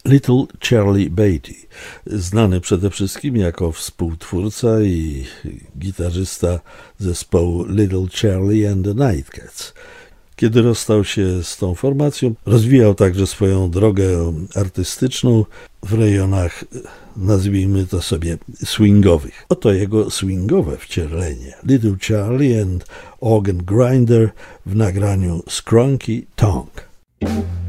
Little Charlie Beatty, znany przede wszystkim jako współtwórca i gitarzysta zespołu Little Charlie and the Nightcats. Kiedy rozstał się z tą formacją, rozwijał także swoją drogę artystyczną w rejonach, nazwijmy to sobie, swingowych. Oto jego swingowe wcielenie Little Charlie and Organ Grinder w nagraniu Skronky Tonk.